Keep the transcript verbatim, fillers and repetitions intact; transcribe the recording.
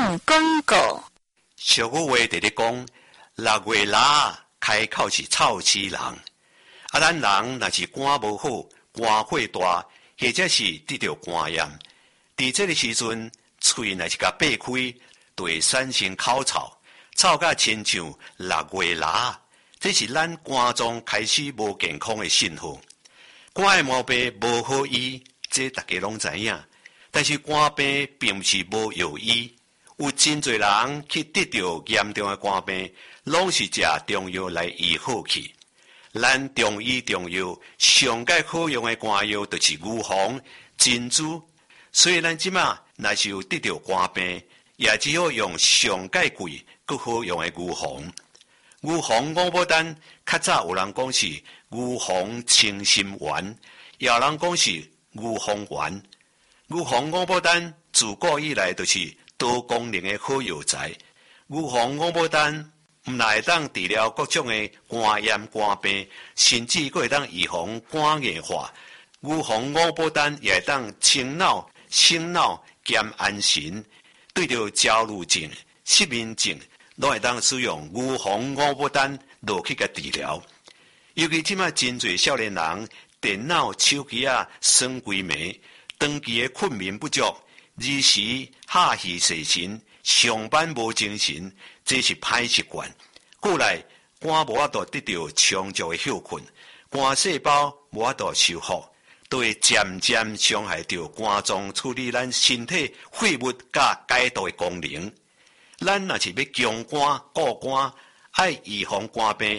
上广告。 俗语话直直讲，六月腊开口是臭死人。啊，咱人若是肝无好，肝火大，或者是得着肝炎，伫这个时阵，喙若是甲闭开，就会产生口臭，臭甲亲像六月腊，这是咱肝脏开始无健康的信号。肝的毛病无好医，这大家拢知影。但是肝病并不是无药医，有真侪人去得到严重的肝病，拢是食中药来医好去。咱中医中药上界好用的肝药就是牛黄、珍珠，所以咱即马若是有得到肝病，也只好用上界贵、佫好用的牛黄。牛黄五宝丹，较早有人讲是牛黄清心丸，也有人讲是牛黄丸。牛黄五宝丹自古以来就是多功能的好药材。牛黄五宝丹唔但会当治疗各种的肝炎、肝病，甚至佫会当预防肝硬化。牛黄五宝丹也会当清脑、醒脑、减安神，对着焦虑症、失眠症，拢会当使用牛黄五宝丹落去甲治疗。尤其即马真侪少年人电脑、手机啊耍规暝。长期的困眠不足，日时下戏睡神，上班无精神，这是歹习惯。过来肝无法度得到充足的休困，肝细胞无法度修复，都会渐渐伤害到肝脏处理咱身体废物甲解毒的功能。咱若是要强肝、固肝，爱预防肝病，